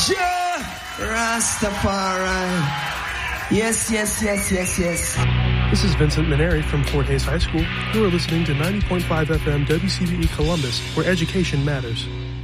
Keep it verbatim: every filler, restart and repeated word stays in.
Ja Rastafari. Yes, yes, yes, yes, yes. This is Vincent Maneri from Fort Hays High School. You are listening to ninety point five F M W C B E Columbus, where education matters.